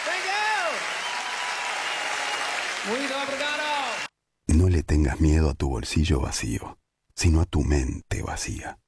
Thank you. Muito obrigado. No le tengas miedo a tu bolsillo vacío, sino a tu mente vacía.